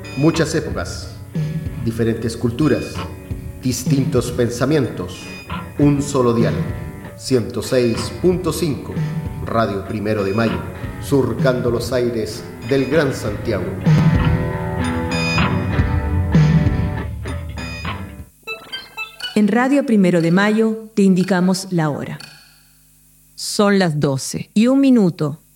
Muchas épocas, diferentes culturas, distintos pensamientos, un solo dial. 106.5, Radio Primero de Mayo, surcando los aires del Gran Santiago. En Radio Primero de Mayo te indicamos la hora. Son las 12:01.